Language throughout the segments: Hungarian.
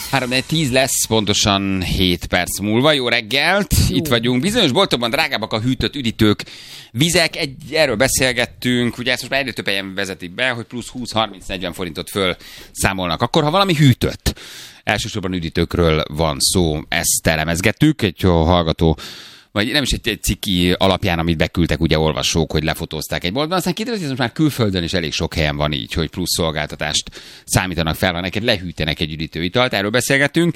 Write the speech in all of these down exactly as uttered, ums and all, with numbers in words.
három tíz lesz, pontosan hét perc múlva. Jó reggelt, Jó. Itt vagyunk. Bizonyos boltokban drágábbak a hűtött üdítők, vizek, egy, erről beszélgettünk, ugye ezt most már egyre több helyen vezetik be, hogy plusz húsz harminc negyven forintot föl számolnak. Akkor, ha valami hűtött, elsősorban üdítőkről van szó, ezt elemezgettük, egy hallgató, vagy nem is egy, egy cikki alapján, amit beküldtek ugye olvasók, hogy lefotózták egy boltban. Aztán kiderült, hogy most már külföldön is elég sok helyen van így, hogy plusz szolgáltatást számítanak fel, ha neked lehűtenek egy üdítőitalt. Erről beszélgettünk.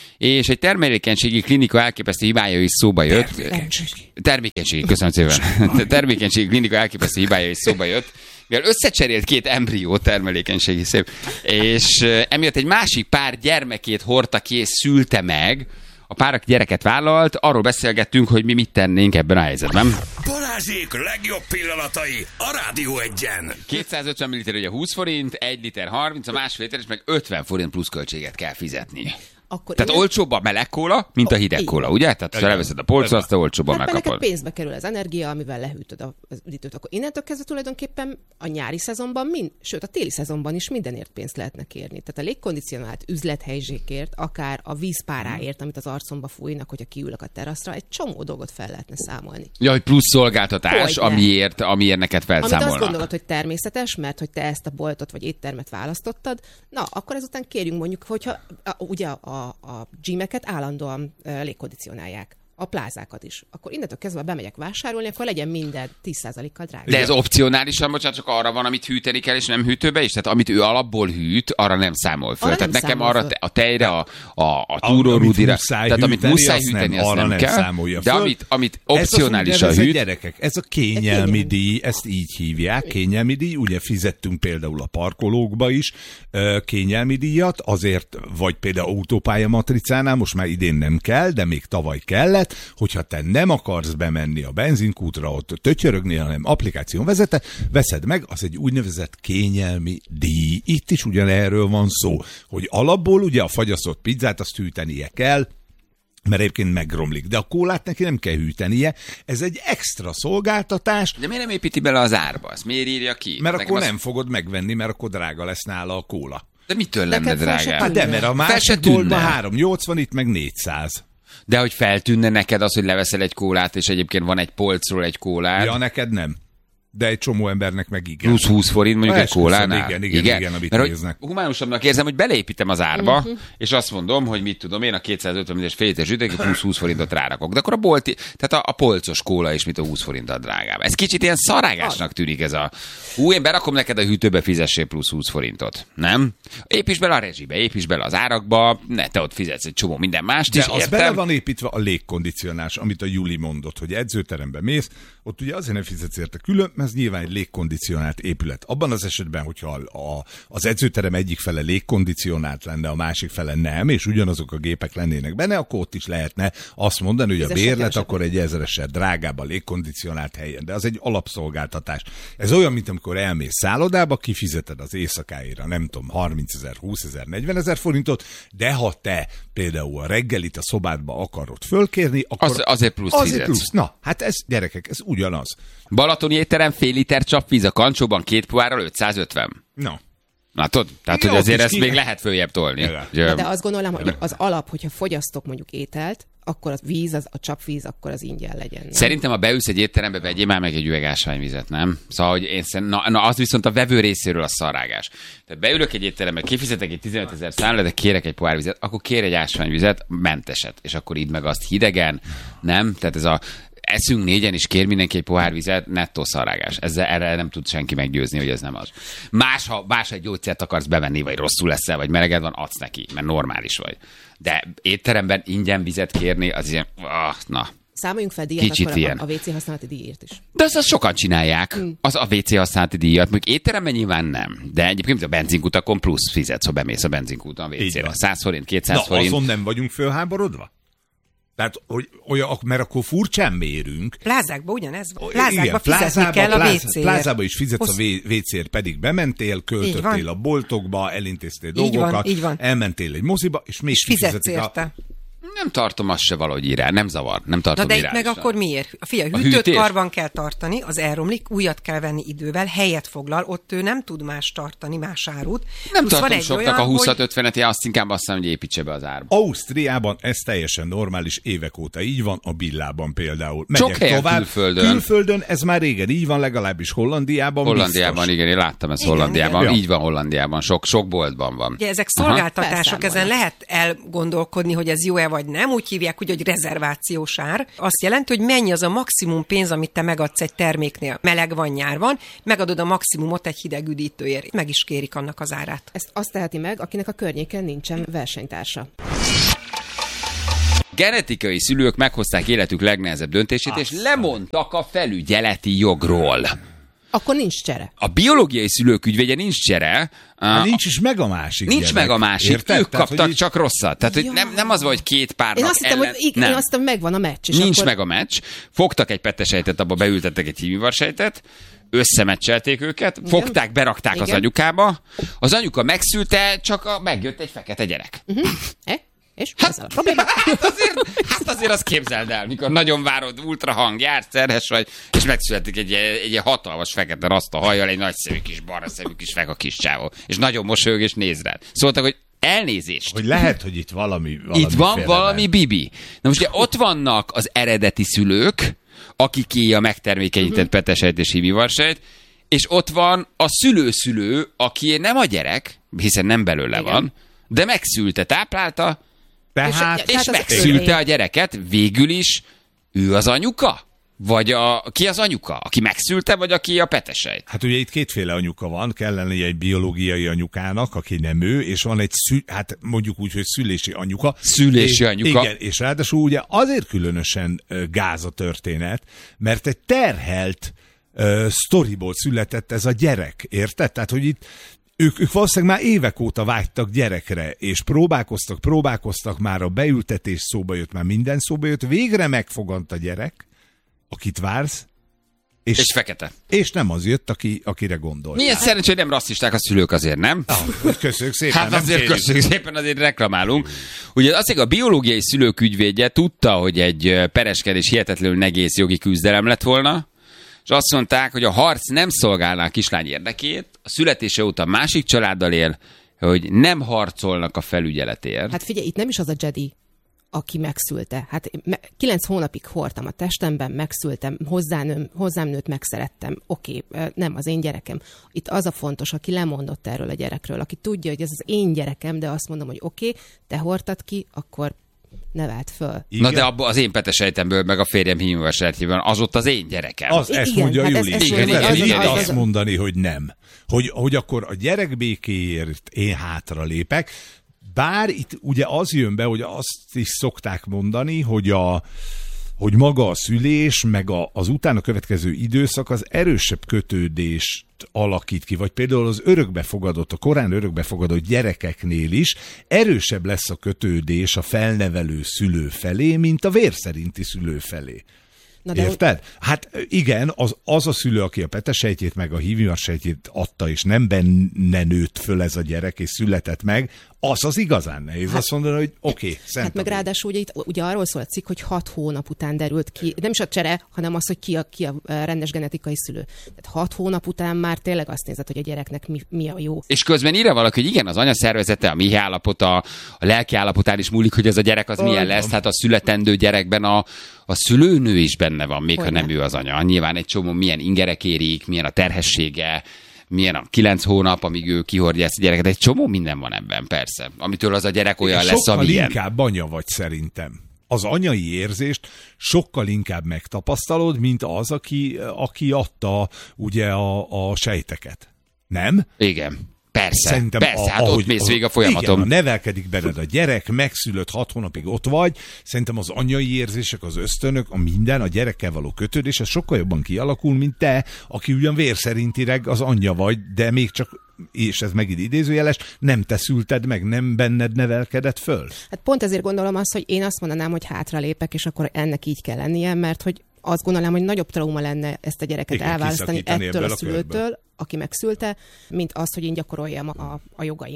És egy termelékenységi klinika elképesztő hibája is szóba jött. Termékenységi. Termékenységi, köszönöm szépen. Termékenységi klinika elképesztő hibája is szóba jött. Mivel összecserélt két embrió termelékenységi szép. És emiatt egy másik pár gyermekét hordta ki és szülte meg. A pár, aki gyereket vállalt, arról beszélgettünk, hogy mi mit tennénk ebben a helyzetben. Balázsék legjobb pillanatai a Rádió Egyen. kétszázötven milliliter ugye húsz forint, egy liter harminc, a másfél liter, és meg ötven forint plusz költséget kell fizetni. Akkor Tehát innen... olcsóbb a meleg kóla, mint oh, a hideg kóla, ugye? Tehát ha leveszed a polcra, azt olcsóbban hát megkapod. Pénzbe kerül az energia, amivel lehűtöd az üdítőt. Akkor innentől kezdve tulajdonképpen a nyári szezonban, mind, sőt a téli szezonban is mindenért pénzt lehetne kérni. Tehát a légkondicionált üzlethelyzsékért, akár a vízpáráért, amit az arcomba fújnak, hogyha kiülök a teraszra, egy csomó dolgot fel lehetne számolni. Ja, hogy plusz szolgáltatás, amiért, amiért neked felszámolnak. Amit azt gondolod, hogy természetes, mert hogy te ezt a boltot vagy éttermet választottad, na, akkor ezután kérjünk mondjuk, hogyha a, ugye a A, a gymeket állandóan uh, légkondicionálják. A plázákat is. Akkor innentől kezdve bemegyek vásárolni, akkor legyen minden tíz százalékkal drágább. De ez opcionálisan, bocsánat, csak arra van, amit hűteni kell, és nem hűtőbe is? Tehát amit ő alapból hűt, arra nem számol föl. Arra Tehát nem nekem számol arra föl. te, a tejre, a, a, a túrórudira, tehát amit muszáj hűteni, azt nem, nem kell. De amit, amit opcionálisan hűt... Gyerekek, ez a kényelmi díj, ezt így hívják, kényelmi díj. Ugye fizettünk például a parkolókba is kényelmi díjat, azért, vagy például autópálya matricánál, most már idén nem kell, de még tavaly kellett, hogyha te nem akarsz bemenni a benzinkútra, ott tötyörögni, hanem applikáción vezete, veszed meg, az egy úgynevezett kényelmi díj. Itt is ugyanerről van szó, hogy alapból ugye a fagyasztott pizzát azt hűtenie kell, mert egyébként megromlik. De a kólát neki nem kell hűtenie. Ez egy extra szolgáltatás. De miért nem építi bele az árba? Azt miért írja ki? Mert Nekem akkor az... nem fogod megvenni, mert akkor drága lesz nála a kóla. De mitől lenne drágább? Hát de, mert a másik boltban három nyolcvan, itt meg négyszáz. De hogy feltűnne neked az, hogy leveszel egy kólát, és egyébként van egy polcról egy kólád. Ja, neked nem. De egy csomó embernek meg igen. Plusz húsz forint mondjuk egy kólánál. Igen, igen, igen, igen, amit mert néznek. Humánusabbnak érzem, hogy beleépítem az árba, uh-huh. és azt mondom, hogy mit tudom én, a kétszázötven milliós fél liter zsüdék, plusz húsz forintot rárakok. De akkor a bolti, tehát a, a polcos kóla is, mit a húsz forinttal drágább. Ez kicsit ilyen szarágásnak tűnik ez a... Hú, én berakom neked a hűtőbe, fizessél plusz húsz forintot. Nem? Építs bele a rezsibe, építs bele az árakba, ne te ott fizetsz egy csomó minden mást de is, az értem? bele van építve a légkondicionás, amit a Juli mondott, hogy edzőterembe mész, ott ugye azért nem fizetsz érte külön, mert ez nyilván egy légkondicionált épület. Abban az esetben, hogyha a, az edzőterem egyik fele légkondicionált lenne, a másik fele nem, és ugyanazok a gépek lennének benne, akkor ott is lehetne azt mondani, hogy a bérlet akkor egy ezeresért drágább a légkondicionált helyen. De az egy alapszolgáltatás. Ez olyan, mint amikor elmész szállodába, kifizeted az éjszakáira, nem tudom, harmincezer, húszezer, negyvenezer forintot, de ha te például a reggelit a szobádba akarod fölkérni, akkor az, azért plusz azért fizetsz. plusz. Na, hát ez, gyerekek, ez ugyanaz. Balatoni étterem, fél liter csapvíz a kancsóban, két pohárral ötszázötven. No. Látod? Tehát, Jó, hogy azért ezt ki... még lehet följebb tolni. Ja. De azt gondolom, hogy az alap, hogyha fogyasztok mondjuk ételt, akkor az víz, az, a csapvíz, akkor az ingyen legyen. Nem? Szerintem, ha beülsz egy étterembe, vegyél már meg egy üveg ásványvizet, nem? Szóval, hogy én szerint, na, na, az viszont a vevő részéről a szarágás. Tehát beülök egy étterembe, kifizetek egy tizenötezer számlát, de kérek egy pohár vizet, akkor kér egy ásványvizet, menteset, és akkor idd meg azt hidegen, nem? Tehát ez a eszünk négyen, és kér mindenki egy pohár vizet, nettó szarágás. Ezzel erre nem tud senki meggyőzni, hogy ez nem az. Más, ha más egy gyógyszert akarsz bevenni, vagy rosszul leszel, vagy meleged van, adsz neki, mert normális vagy. De étteremben ingyen vizet kérni, az ilyen, ah, na. Számoljunk fel díjat Kicsit akkor ilyen. a, a vé cé használati díjért is. De azt, azt sokan csinálják, hmm. az a vé cé használati díjat, mondjuk étteremben nyilván nem. De egyébként a benzinkutakon plusz fizetsz, ha bemész a benzinkúton a vé cére. száz forint, kétszáz Na, forint. azon nem vagyunk fölháborodva? Tehát, hogy olyan, mert akkor furcsán mérünk. Plázákban ugyanez van. Plázákba Plázákba fizetni kell a vé céért. Plázába is fizetsz Hossz... a vé céért, pedig bementél, költöttél a boltokba, elintéztél így dolgokat, van, így van. elmentél egy moziba, és még és fizetsz érte. A... Nem tartom azt se valahogy írás, nem zavar, nem tartom Na de itt irányosnak. meg akkor miért? A fia, A hűtőt hűtés? karban kell tartani, az elromlik, újat kell venni idővel, helyet foglal, ott ő nem tud más tartani, más árut. Nem Plusz van tartom egy soknak olyan, a húszat hogy- ötvenet, én azt inkább azt mondom, hogy építse be az árba. Ausztriában ez teljesen normális, évek óta így van, a Billában például. Megyek Sok helyen tovább. külföldön. Külföldön ez már régen így van, legalábbis Hollandiában. Hollandiában, biztos. igen, én láttam ezt Igen, Hollandiában. igen. Így van Hollandiában, sok, sok boltban van. Ugye ezek Aha. szolgáltatások, ezen Felszámolás. lehet elgondolkodni, hogy ez jó-e vagy nem, úgy hívják, úgy, hogy rezervációs ár. Azt jelenti, hogy mennyi az a maximum pénz, amit te megadsz egy terméknél. Meleg van, nyár van, megadod a maximumot egy hideg üdítőért. Meg is kérik annak az árát. Ezt azt teheti meg, akinek a környéken nincsen versenytársa. Genetikai szülők meghozták életük legnehezebb döntését, és lemondtak a felügyeleti jogról. Akkor nincs csere. A biológiai szülők ügyvédje nincs csere, Hát a- nincs is meg a másik nincs gyerek. meg a másik, Érted? ők Tehát, kaptak hogy csak rosszat. Tehát hogy Ja. nem, nem az volt, hogy két párnak Én azt hittem, ellen... hogy igen, nem. én azt hittem, megvan a meccs. És Nincs akkor... meg a meccs, fogtak egy pettesejtet, abba beültettek egy hímivarsejtet, összemeccselték őket, Igen. fogták, berakták Igen. az anyukába, az anyuka megszülte, csak a, megjött egy fekete gyerek. Uh-huh. E? És hát, ez a probléma? Hát azért, hát azért azt képzeld el, mikor nagyon várod, ultrahang, jársz, terhes vagy, és megszületik egy, egy, egy hatalmas fekete raszta hajjal, egy nagy szemű kis barna szemű kis feka kis csávó, és nagyon mosolyog és néz rád. Szóltak, hogy elnézést. hogy lehet, hogy itt valami, valami Itt van félre valami ment. bibi. Na most ugye ott vannak az eredeti szülők, akiké a megtermékenyített uh-huh. petesejt és hímivarsejt, és ott van a szülőszülő, aki nem a gyerek, hiszen nem belőle Igen. van, de megszülte, táplálta, Tehát, És- és Tehát az megszülte örvény. a gyereket, végül is ő az anyuka? Vagy a, ki az anyuka? Aki megszülte, vagy aki a petesejt? hát ugye itt kétféle anyuka van, kell lennie egy biológiai anyukának, aki nem ő, és van egy, szü, hát mondjuk úgy, hogy szülési anyuka. Szülési és, anyuka. Igen, és ráadásul ugye azért különösen ö, gáz a történet, mert egy terhelt ö, sztoriból született ez a gyerek, érted? Tehát, hogy itt Ők, ők valószínűleg már évek óta vágytak gyerekre, és próbálkoztak, próbálkoztak, már a beültetés szóba jött, már minden szóba jött, végre megfogant a gyerek, akit vársz, és, És fekete. és nem az jött, aki, akire gondoltál. Milyen szerencsé, hogy nem rasszisták a szülők azért, nem? Ah, köszönjük szépen. Hát nem azért kérjük. köszönjük szépen, azért reklamálunk. Ugye azt, hogy a biológiai szülők ügyvédje tudta, hogy egy ö, pereskedés hihetetlenül negész jogi küzdelem lett volna, és azt mondták, hogy a harc nem szolgálná a kislány érdekét, a születése óta másik családdal él, hogy nem harcolnak a felügyeletért. Hát figyelj, itt nem is az a Jedi, aki megszülte. Hát én me- kilenc hónapig hordtam a testemben, megszültem, hozzám, hozzám nőtt, megszerettem. Oké, okay, nem az én gyerekem. Itt az a fontos, aki lemondott erről a gyerekről, aki tudja, hogy ez az én gyerekem, de azt mondom, hogy oké, okay, te hordtad ki, akkor nevelt föl. Na de abba az én petesejtemből, meg a férjem hímversejtjében, az ott az én gyerekem. Az, ezt Igen, mondja hát ez- Júli. ezt mondom, Igen, az- igen, az- igen, az- azt mondani, hogy nem. Hogy, hogy akkor a gyerek békéért én hátra lépek, bár itt ugye az jön be, hogy azt is szokták mondani, hogy a hogy maga a szülés, meg a, az utána következő időszak az erősebb kötődést alakít ki, vagy például az örökbefogadott, a korán örökbefogadott gyerekeknél is erősebb lesz a kötődés a felnevelő szülő felé, mint a vérszerinti szülő felé. Na de Érted? Hát igen, az, az a szülő, aki a petesejtjét meg a hímivarsejtjét adta, és nem benne nőtt föl ez a gyerek, és született meg, az az igazán nehéz. Hát, azt mondani, hogy oké, okay, szent Hát meg a bűn. ráadásul ugye, itt, ugye arról szól a cikk, hogy hat hónap után derült ki, nem is a csere, hanem az, hogy ki a, ki a rendes genetikai szülő. Tehát hat hónap után már tényleg azt nézed, hogy a gyereknek mi, mi a jó. És közben írja valaki, hogy igen, az anyaszervezete, a mi állapota, a lelki állapotán is múlik, hogy ez a gyerek az milyen lesz. Tehát a születendő gyerekben a, a szülőnő is benne van, még Hogyne. ha nem ő az anya. Nyilván egy csomó milyen ingerek érik, milyen a terhessége, milyen a kilenc hónap, amíg ő kihordja ezt a gyereket. Egy csomó minden van ebben, persze. Amitől az a gyerek olyan lesz, Sokkal amilyen. inkább anya vagy szerintem. Az anyai érzést sokkal inkább megtapasztalod, mint az, aki, aki adta ugye a, a sejteket. Nem? Igen. Persze, persze, hát ahogy- ott mész végig a folyamaton. Igen, ha nevelkedik benned a gyerek, megszülött hat hónapig ott vagy, szerintem az anyai érzések, az ösztönök, a minden, a gyerekkel való kötődés, ez sokkal jobban kialakul, mint te, aki ugyan vérszerintileg az anyja vagy, de még csak, és ez megint idézőjeles, nem te szülted meg, nem benned nevelkedett föl. Hát pont ezért gondolom azt, hogy én azt mondanám, hogy hátralépek, és akkor ennek így kell lennie, mert hogy azt gondolom, hogy nagyobb trauma lenne ezt a gyereket Igen, elválasztani kiszakítani ettől ebből a a szülőtől, körből. aki megszülte, mint az, hogy én gyakoroljam a, a jogaimat.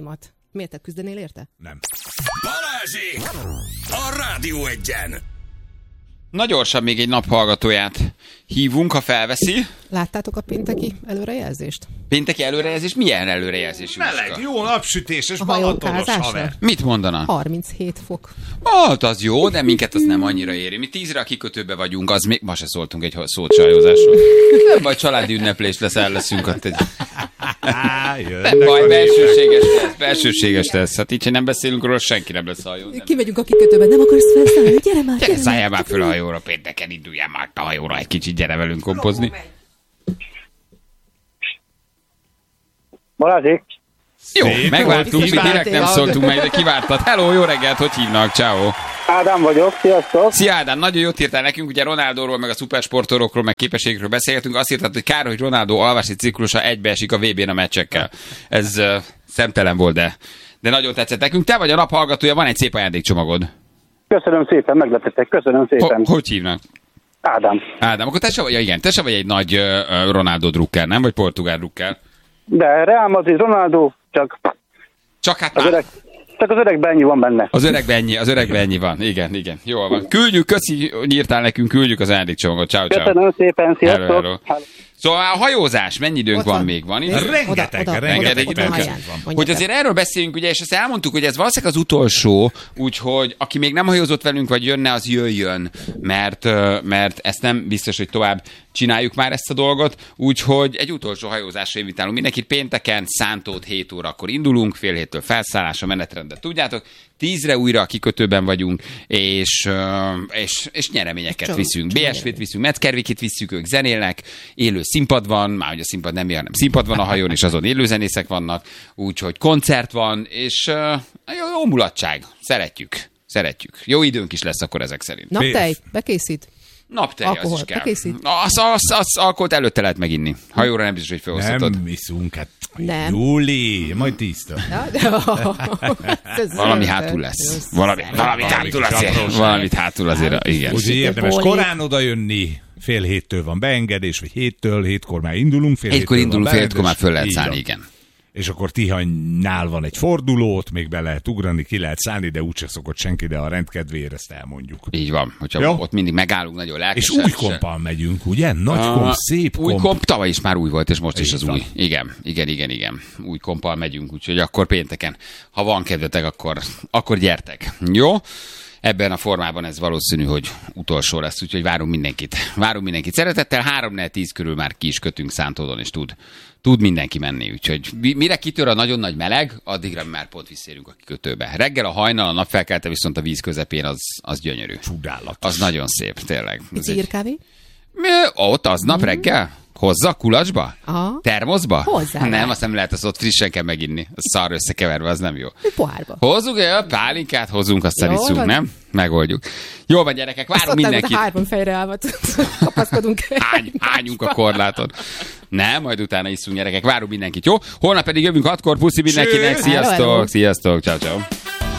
Miért te küzdenél érte? Nem. Balázsék! A Rádió Egyen! Na gyorsan még egy naphallgatóját hívunk, ha felveszi. Láttátok a pénteki előrejelzést? Pénteki előrejelzés? Milyen előrejelzés? Meleg, jó napsütéses, A balatonos hajókázásra? haver. Mit mondanak? harminchét fok. Hát az jó, de minket az nem annyira éri. Mi tízre a kikötőbe vagyunk, az még ma se szóltunk egy szót hajózásról. Nem baj, családi ünneplés lesz, el leszünk ott egy... Á, Nem baj, belsőséges lesz, belsőséges lesz. Hát így, ha nem beszélünk róla, senki nem lesz a hajón. Nem. Kimegyünk a kikötőbe, nem akarsz felszállni? Gyere már, Gyere, szálljál már föl a hajóra, pénteken induljál már a hajóra egy kicsit, gyere velünk kompozni. Balázsék, Jó, Szép megvártuk, volt, mi direkt nem kiváltad. szóltunk meg, de kivártad. Hello, jó reggelt, hogy hívnak? Ciao. Ádám vagyok, sziasztok! Szia Ádám, nagyon jót írtál nekünk, ugye Ronaldóról, meg a szupersportolókról, meg képességekről beszélgetünk. Azt írtad, hogy kár, hogy Ronaldo alvási ciklusa egybeesik a vé bén a meccsekkel. Ez uh, szemtelen volt, de, de nagyon tetszett nekünk. Te vagy a nap hallgatója, van egy szép ajándékcsomagod. Köszönöm szépen, meglepetek, köszönöm Ho- szépen. hogy hívnak? Ádám. Ádám, akkor te se vagy, ja igen, te se vagy egy nagy uh, Ronaldo drukker, nem? Vagy portugál drukker? De Real Madrid, Ronaldo, csak Csak hát az már... öreg, csak az öregben ennyi van benne. Az öregben ennyi, az öregben ennyi van. Igen, igen. Jól van. Küldjük, köszi, hogy írtál nekünk, küldjük az ajándékcsomagot. Ciao, ciao. Köszönöm szépen, Hello, hello. sziasztok! Hello. Szóval a hajózás, mennyi időnk Ott van, van. még? Van itt? Nézd. Rengeteg, Oda, oda, rengeteg oda, perc oda, van. Mondja Hogy te. azért erről beszéljünk, ugye, és azt elmondtuk, hogy ez valószínűleg az utolsó, úgyhogy aki még nem hajózott velünk, vagy jönne, az jöjjön, mert, ö, mert ezt nem biztos, hogy tovább csináljuk már ezt a dolgot, úgyhogy egy utolsó hajózásra invitálunk mindenkit. Pénteken, Szántót hét órakor indulunk, fél héttől felszállás, a menetrendet tudjátok, tízre újra a kikötőben vagyunk, és, ö, és, és nyereményeket Csomó- viszünk. csomó bé es vét viszünk, Metzgervikit viszük, ők zenélnek, élő színpad van, már hogy a színpad nem ilyen, hanem színpad van a hajón, és azon élőzenészek vannak, úgyhogy koncert van, és uh, jó, jó mulatság. Szeretjük. Szeretjük. Jó időnk is lesz akkor ezek szerint. Naptej, bekészít. Naptej az Alkohol, is kell. bekészít? Az, az, az alkoholt előtte lehet meginni. Hajóra nem biztos, hogy felhozhatod. Nem iszunk, hát Nem. Júli, majd tíztől. Ja, de... Ez Valami rögtön. hátul lesz. Rossz. Valami, valamit hátul azért. Valamit hátul azért, igen. Úgyhogy érdemes Bólét. korán oda jönni, fél héttől van beengedés, vagy héttől, hétkor már indulunk, fél Hétkor héttől indulunk, van fél hétkor már föl lehet beengedés. szállni, Így van. igen. És akkor Tihanynál van egy fordulót, még be lehet ugrani, ki lehet szállni, de úgyse szokott senki, de a rendkedvéért ezt elmondjuk. Így van, hogyha Jó. ott mindig megállunk nagyon És lelkesen. új kompal megyünk, ugye? Nagy komp, Ah, szép Új komp. komp, tavaly is már új volt, és most is Így az van. új. Igen, igen, igen, igen. Új kompal megyünk, úgyhogy akkor pénteken, ha van kedvetek, akkor, akkor gyertek. Jó? Ebben a formában ez valószínű, hogy utolsó lesz, úgyhogy várunk mindenkit. Várunk mindenkit szeretettel, három tíz körül már ki is kötünk Szántódon, és tud, tud mindenki menni. Úgyhogy mi- mire kitör a nagyon nagy meleg, addigra már pont visszérünk a kikötőbe. Reggel a hajnal, a napfelkelte viszont a víz közepén az, az gyönyörű. Csodálatos. Az nagyon szép, tényleg. Ez egy- Zsírkávé? Mi? Ott aznap reggel? Hozza kulacsba? Aha. Termoszba? Hozzá. Nem, azt nem lehet, azt ott frissen kell meginni. Az szar összekeverve, az nem jó. Egy pohárba. Hozzuk egy pálinkát, hozunk, aztán Jól iszunk, van. nem? Megoldjuk. Jó van, gyerekek, Azt várunk mondták, mindenkit. hogy hárman fejre állva kapaszkodunk. Hány, hányunk a korláton. Nem, majd utána iszunk, gyerekek. Várunk mindenkit, jó? Holnap pedig jövünk hatkor. Puszi mindenkinek. Cső. Sziasztok, Hello, hello. sziasztok. Ciao, ciao.